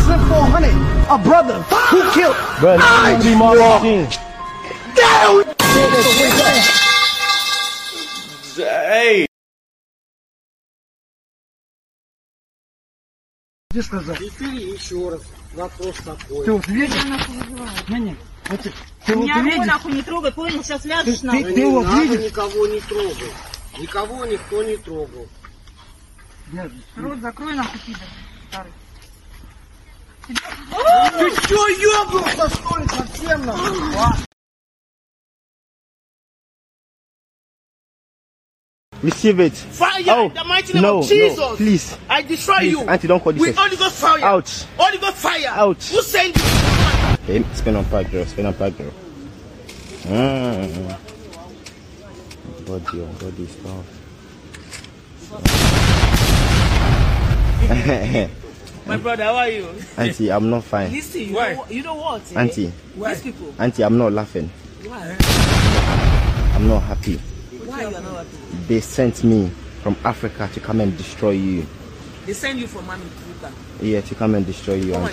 spent 400. A brother who killed. Bro, hey. Где сказал? Теперь еще раз вопрос такой. Ты вот видишь? Не. Ты вот меня видишь? нахуй не трогай, понял? Сейчас ляжешь на. Ты вот видишь? Никого не трогал. Никого никто не трогал. Рот закрой нахуй, пидор. Старый. Ты что, ёбнулся, что ли, совсем нахуй? Receive it. Fire in the mighty name of Jesus. No, please. I destroy Please, you. Auntie, don't call this. With Holy Ghost fire. Ouch. Holy Ghost fire. Ouch. Who sent you? Okay, spin on pack, girl. Spin on pack, girl. Body stuff. My brother, how are you? Auntie, I'm not fine. Listen, you know what? Auntie. These people. Auntie, I'm not laughing. Why? I'm not happy. Why you are not happy? They sent me from Africa to come and destroy you. They send you from America. Yeah, to come and destroy you. Oh, Auntie.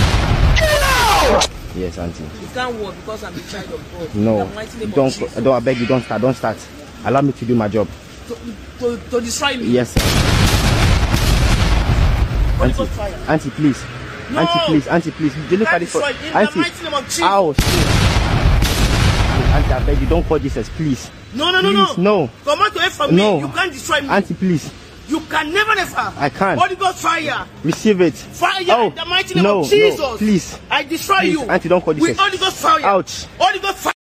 Yes, Auntie. you can't work because I'm a child of God. No, In the mighty name of don't. Jesus. I beg you, don't start. Allow me to do my job. To destroy me. Yes, sir. Holy Ghost fire. Auntie, please. No. Auntie, please. Deliver this for Destroy in Auntie. the mighty name of Jesus. Ow, shit. Auntie, I beg you, don't call Jesus, please. No. Please, no. Come out away from No. me. You can't destroy me. Auntie, please. You can never. I can't. Holy Ghost fire. Receive it. Fire Oh, in the mighty name no, of Jesus. no, please. I destroy Please, you. Auntie, don't call this. With Holy Ghost fire. Ouch. Holy Ghost fire.